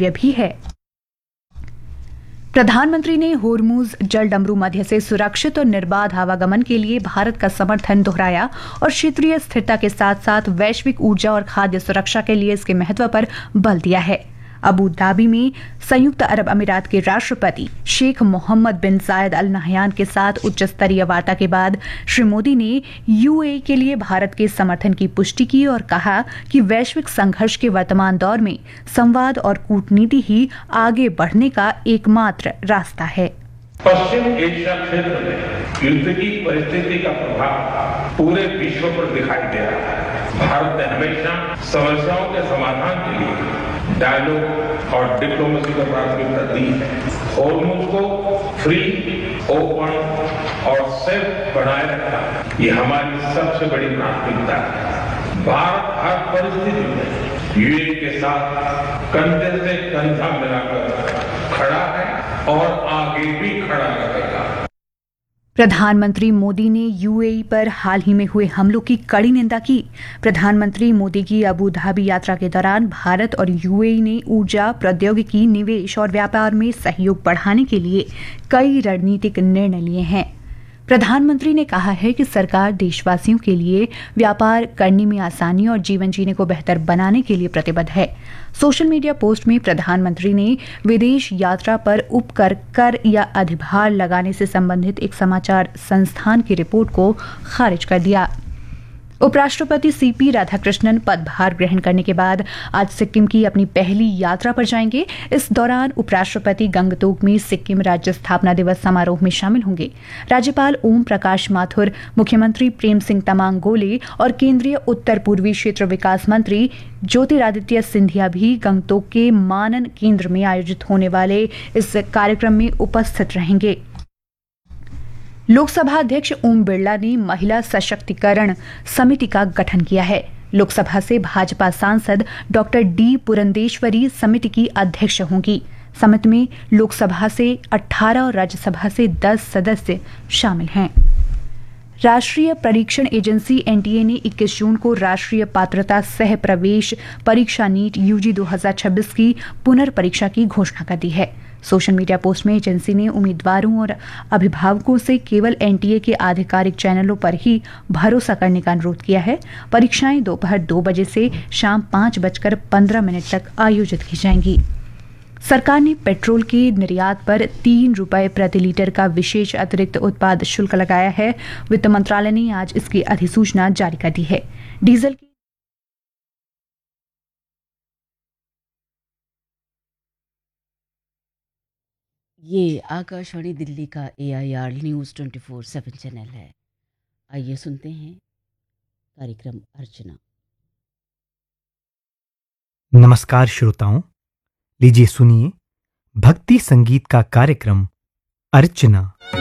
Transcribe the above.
कर्तव्य भी है। प्रधानमंत्री ने होर्मुज जलडमरू मध्य से सुरक्षित और निर्बाध आवागमन के लिए भारत का समर्थन दोहराया और क्षेत्रीय स्थिरता के साथ साथ वैश्विक ऊर्जा और खाद्य सुरक्षा के लिए इसके महत्व पर बल दिया है। अबू धाबी में संयुक्त अरब अमीरात के राष्ट्रपति शेख मोहम्मद बिन जायद अल नहयान के साथ उच्च स्तरीय वार्ता के बाद श्री मोदी ने यूएई के लिए भारत के समर्थन की पुष्टि की और कहा कि वैश्विक संघर्ष के वर्तमान दौर में संवाद और कूटनीति ही आगे बढ़ने का एकमात्र रास्ता है। पश्चिम एशिया क्षेत्र में युद्ध की परिस्थिति का प्रभाव पूरे विश्व पर दिखाई दे रहा है। भारत ने हमेशा समस्याओं के समाधान के लिए डायलॉग और डिप्लोमेसी को प्राथमिकता दी है। होर्मुज को फ्री, ओपन और सेफ बनाए रखना ये हमारी सबसे बड़ी प्राथमिकता है। भारत हर परिस्थिति में यूएई के साथ कंधे से कंधा मिलाकर खड़ा है और आगे भी खड़ा रहेगा। प्रधानमंत्री मोदी ने यूएई पर हाल ही में हुए हमलों की कड़ी निंदा की। प्रधानमंत्री मोदी की अबू धाबी यात्रा के दौरान भारत और यूएई ने ऊर्जा, प्रौद्योगिकी, निवेश और व्यापार में सहयोग बढ़ाने के लिए कई रणनीतिक निर्णय लिए हैं। प्रधानमंत्री ने कहा है कि सरकार देशवासियों के लिए व्यापार करने में आसानी और जीवन जीने को बेहतर बनाने के लिए प्रतिबद्ध है। सोशल मीडिया पोस्ट में प्रधानमंत्री ने विदेश यात्रा पर उपकर, कर या अधिभार लगाने से संबंधित एक समाचार संस्थान की रिपोर्ट को खारिज कर दिया। उपराष्ट्रपति सीपी राधाकृष्णन पदभार ग्रहण करने के बाद आज सिक्किम की अपनी पहली यात्रा पर जाएंगे। इस दौरान उपराष्ट्रपति गंगतोक में सिक्किम राज्य स्थापना दिवस समारोह में शामिल होंगे। राज्यपाल ओम प्रकाश माथुर, मुख्यमंत्री प्रेम सिंह तमांग गोले और केंद्रीय उत्तर पूर्वी क्षेत्र विकास मंत्री ज्योतिरादित्य सिंधिया भी गंगतोक के मानन केंद्र में आयोजित होने वाले इस कार्यक्रम में उपस्थित रहेंगे। लोकसभा अध्यक्ष ओम बिरला ने महिला सशक्तिकरण समिति का गठन किया है। लोकसभा से भाजपा सांसद डॉक्टर डी पुरंदेश्वरी समिति की अध्यक्ष होंगी। समिति में लोकसभा से 18 और राज्यसभा से 10 सदस्य शामिल हैं। राष्ट्रीय परीक्षण एजेंसी एनटीए ने 21 जून को राष्ट्रीय पात्रता सह प्रवेश परीक्षा नीट यूजी 2026 की पुनर्परीक्षा की घोषणा कर दी है। सोशल मीडिया पोस्ट में एजेंसी ने उम्मीदवारों और अभिभावकों से केवल एनटीए के आधिकारिक चैनलों पर ही भरोसा करने का अनुरोध किया है। परीक्षाएं दोपहर 2 बजे से शाम 5:15 तक आयोजित की जाएंगी। सरकार ने पेट्रोल के निर्यात पर 3 रुपये प्रति लीटर का विशेष अतिरिक्त उत्पाद शुल्क लगाया है। वित्त मंत्रालय ने आज इसकी अधिसूचना जारी कर दी है। डीजल की ये आकाशवाणी दिल्ली का एआईआर न्यूज़ 24/7 चैनल है। आइए सुनते हैं कार्यक्रम अर्चना। नमस्कार श्रोताओं, लीजिए सुनिए भक्ति संगीत का कार्यक्रम अर्चना।